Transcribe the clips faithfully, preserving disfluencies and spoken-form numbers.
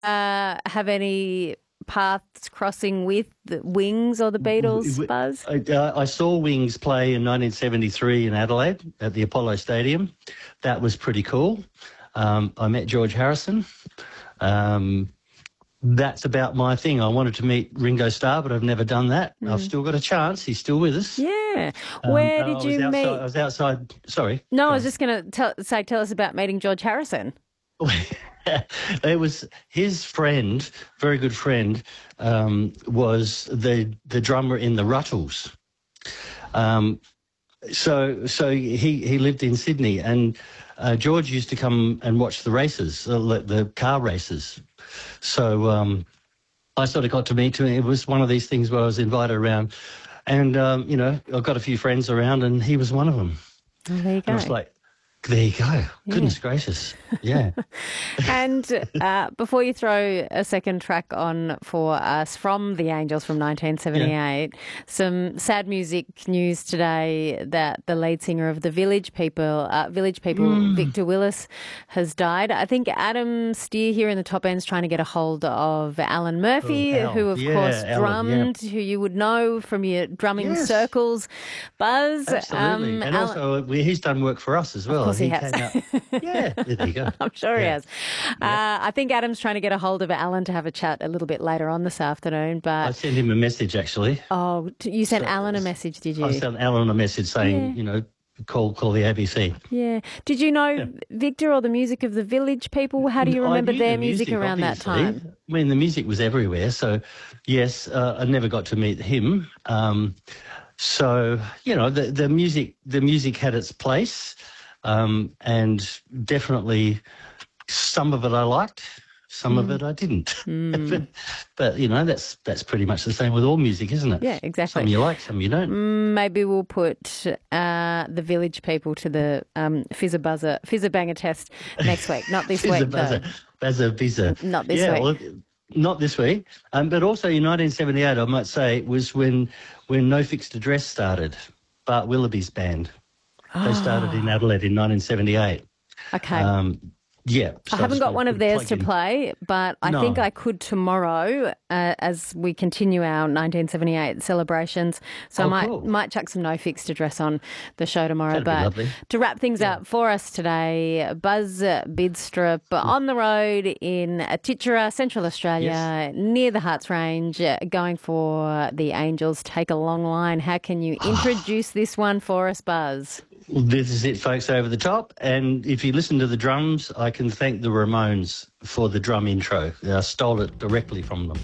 uh, have any paths crossing with the Wings or the Beatles, Buzz? I, uh, I saw Wings play in nineteen seventy-three in Adelaide at the Apollo Stadium. That was pretty cool. Um, I met George Harrison. Um, that's about my thing. I wanted to meet Ringo Starr, but I've never done that. Mm. I've still got a chance. He's still with us. Yeah. Where um, did you outside, meet? I was outside. Sorry. No, I was just going to say, tell us about meeting George Harrison. It was his friend, very good friend, um, was the the drummer in the Ruttles. Um, so so he, he lived in Sydney, and uh, George used to come and watch the races, uh, the car races. So um, I sort of got to meet him. It was one of these things where I was invited around, and um, you know, I've got a few friends around, and he was one of them. Oh, there you go. And I was like, there you go. Yeah. Goodness gracious. Yeah. And uh, before you throw a second track on for us from the Angels from nineteen seventy-eight, yeah. some sad music news today that the lead singer of the Village People, uh, Village People, mm. Victor Willis, has died. I think Adam Steer here in the top end is trying to get a hold of Alan Murphy, oh, who of yeah, course Alan, drummed, yeah. who you would know from your drumming yes. circles. Buzz. Absolutely. Um, and Alan, also he's done work for us as well. Of course he, he has. Came out, yeah, there you go. I'm sure yeah. he has. Yeah. Uh, I think Adam's trying to get a hold of Alan to have a chat a little bit later on this afternoon. But I sent him a message, actually. Oh, you sent so, Alan a message, did you? I sent Alan a message saying, yeah. you know, call call the A B C. Yeah. Did you know yeah. Victor or the music of the Village People? How do you remember their the music, music around obviously. that time? I mean, the music was everywhere. So, yes, uh, I never got to meet him. Um, so, you know, the the music the music had its place. Um, and definitely some of it I liked, some mm. of it I didn't. Mm. but, but, you know, that's that's pretty much the same with all music, isn't it? Yeah, exactly. Some you like, some you don't. Maybe we'll put uh, the Village People to the um, fizzer buzzer, fizzer banger test next week. Not this week, buzzer, though. Buzzer, bizzer. Not this yeah, week. Well, not this week. Um, but also in nineteen seventy-eight, I might say, was when, when No Fixed Address started, Bart Willoughby's band. They started in Adelaide in nineteen seventy-eight. Okay. Um, yeah. So I haven't got one of theirs to play, but I no. think I could tomorrow uh, as we continue our nineteen seventy-eight celebrations. So oh, I might cool. might chuck some No Fixed Address on the show tomorrow. That'd but be lovely. To wrap things yeah. up for us today, Buzz Bidstrup on the road in Titchera, Central Australia, yes. near the Hearts Range, going for the Angels. Take a long line. How can you introduce this one for us, Buzz? Well, this is it, folks, over the top. And if you listen to the drums, I can thank the Ramones for the drum intro. I stole it directly from them.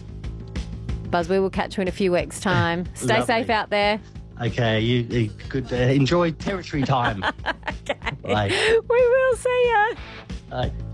Buzz, we will catch you in a few weeks' time. Stay safe out there. Okay, you, you could uh, enjoy territory time. Okay. Bye. We will see ya. Bye.